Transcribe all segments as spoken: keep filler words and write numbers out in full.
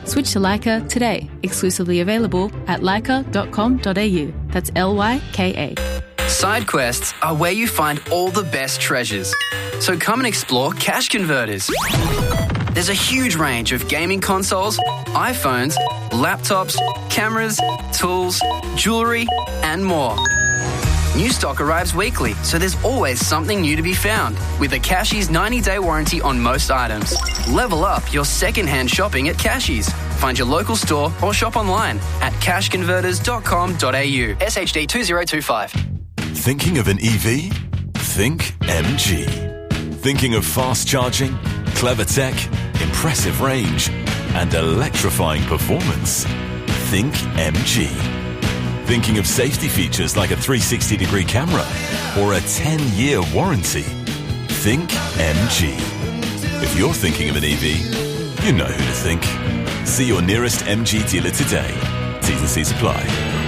Switch to Leica today. Exclusively available at leica dot com dot a u. That's L Y K A. Side quests are where you find all the best treasures. So come and explore Cash Converters. There's a huge range of gaming consoles, iPhones, laptops, cameras, tools, jewellery, and more. New stock arrives weekly, so there's always something new to be found. With a Cashies ninety-day warranty on most items. Level up your second-hand shopping at Cashies. Find your local store or shop online at cash converters dot com dot a u. S H D two zero two five. Thinking of an E V? Think M G. Thinking of fast charging, clever tech, impressive range, and electrifying performance? Think M G. Thinking of safety features like a three hundred sixty degree camera or a ten year warranty? Think M G. If you're thinking of an E V, you know who to think. See your nearest M G dealer today. T's and C's apply.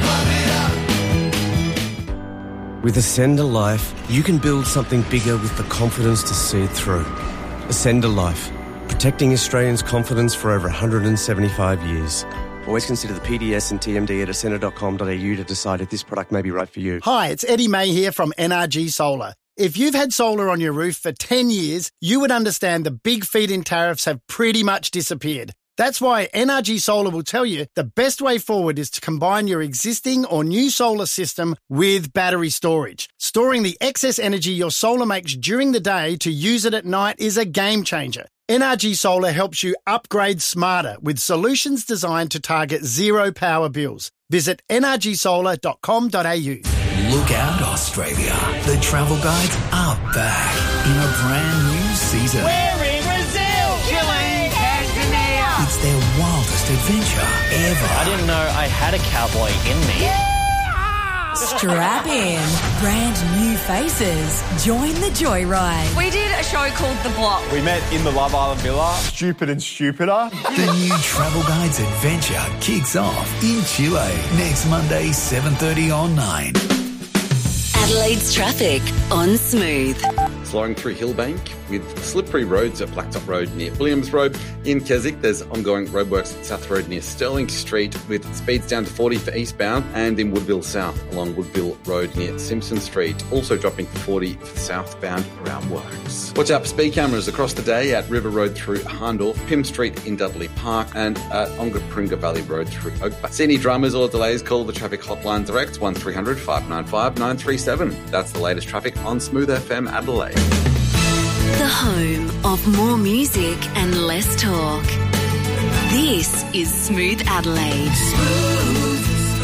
With Ascender Life, you can build something bigger with the confidence to see it through. Ascender Life, protecting Australians' confidence for over one hundred seventy-five years. Always consider the P D S and T M D at ascender dot com dot a u to decide if this product may be right for you. Hi, it's Eddie May here from N R G Solar. If you've had solar on your roof for ten years, you would understand the big feed-in tariffs have pretty much disappeared. That's why N R G Solar will tell you the best way forward is to combine your existing or new solar system with battery storage. Storing the excess energy your solar makes during the day to use it at night is a game changer. N R G Solar helps you upgrade smarter with solutions designed to target zero power bills. Visit n r g solar dot com dot a u. Look out, Australia. The travel guides are back in a brand new season. We're in Brazil, Chile, Tanzania. It's their wildest adventure ever. I didn't know I had a cowboy in me. Yeah! Strap in. Brand new faces. Join the joyride. We did a show called The Block. We met in the Love Island Villa. Stupid and stupider. The new Travel Guides adventure kicks off in Chile next Monday, seven thirty on nine. Adelaide's traffic on Smooth. Slowing through Hillbank with slippery roads at Blacktop Road near Williams Road. In Keswick, there's ongoing roadworks at South Road near Sterling Street with speeds down to forty for eastbound, and in Woodville South along Woodville Road near Simpson Street, also dropping to forty for southbound around works. Watch out for speed cameras across the day at River Road through Hahndorf, Pym Street in Dudley Park, and at Onga-Pringa Valley Road through Oak Bay. See any dramas or delays, call the traffic hotline direct one three hundred, five nine five, nine three seven. That's the latest traffic on Smooth F M Adelaide. The home of more music and less talk. This is Smooth Adelaide. Smooth.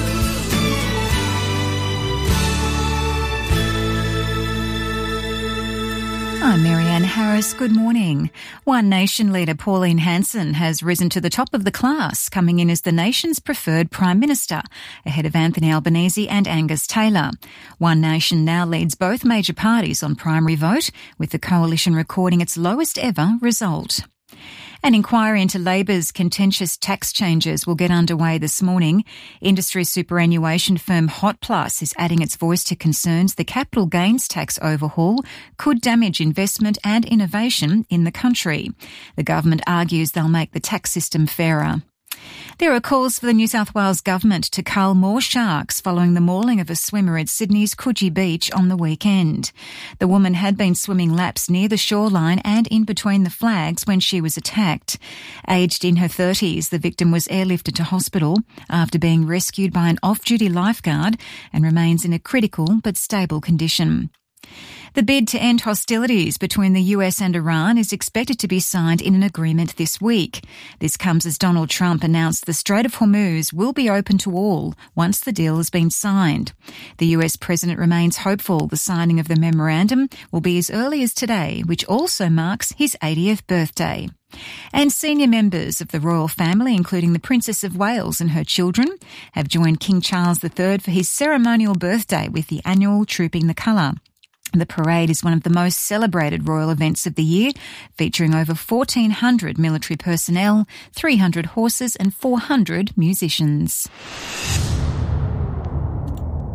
I'm Marianne Harris. Good morning. One Nation leader Pauline Hanson has risen to the top of the class, coming in as the nation's preferred Prime Minister, ahead of Anthony Albanese and Angus Taylor. One Nation now leads both major parties on primary vote, with the coalition recording its lowest ever result. An inquiry into Labor's contentious tax changes will get underway this morning. Industry superannuation firm Hot Plus is adding its voice to concerns the capital gains tax overhaul could damage investment and innovation in the country. The government argues they'll make the tax system fairer. There are calls for the New South Wales government to cull more sharks following the mauling of a swimmer at Sydney's Coogee Beach on the weekend. The woman had been swimming laps near the shoreline and in between the flags when she was attacked. Aged in her thirties, the victim was airlifted to hospital after being rescued by an off-duty lifeguard and remains in a critical but stable condition. The bid to end hostilities between the U S and Iran is expected to be signed in an agreement this week. This comes as Donald Trump announced the Strait of Hormuz will be open to all once the deal has been signed. The U S president remains hopeful the signing of the memorandum will be as early as today, which also marks his eightieth birthday. And senior members of the royal family, including the Princess of Wales and her children, have joined King Charles the Third for his ceremonial birthday with the annual Trooping the Colour. The parade is one of the most celebrated royal events of the year, featuring over fourteen hundred military personnel, three hundred horses and four hundred musicians.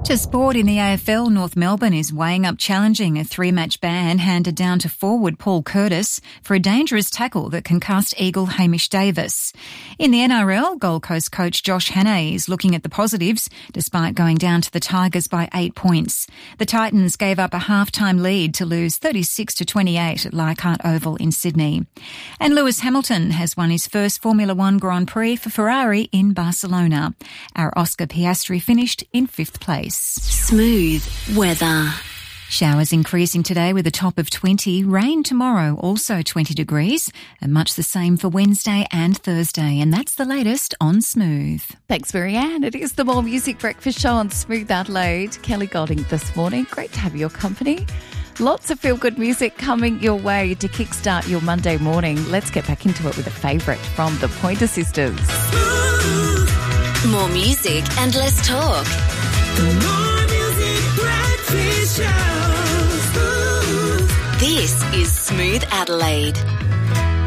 To sport in the A F L, North Melbourne is weighing up challenging a three-match ban handed down to forward Paul Curtis for a dangerous tackle that concussed Eagle Hamish Davis. In the N R L, Gold Coast coach Josh Hannay is looking at the positives despite going down to the Tigers by eight points. The Titans gave up a half-time lead to lose thirty-six to twenty-eight at Leichhardt Oval in Sydney. And Lewis Hamilton has won his first Formula One Grand Prix for Ferrari in Barcelona. Our Oscar Piastri finished in fifth place. Smooth weather. Showers increasing today with a top of twenty. Rain tomorrow, also twenty degrees. And much the same for Wednesday and Thursday. And that's the latest on Smooth. Thanks, Marianne. It is the More Music Breakfast Show on Smooth Adelaide. Kelly Golding this morning. Great to have your company. Lots of feel-good music coming your way to kickstart your Monday morning. Let's get back into it with a favourite from the Pointer Sisters. More music and less talk. More Music Breakfast Show. This is Smooth Adelaide.